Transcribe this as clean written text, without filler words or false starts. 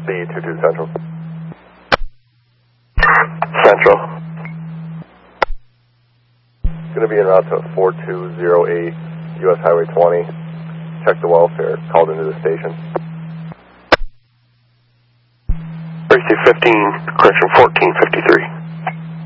B22 Central. Central. Going to be en route to 4208 US Highway 20. Check the welfare. Called into the station. 3215, correction 1453.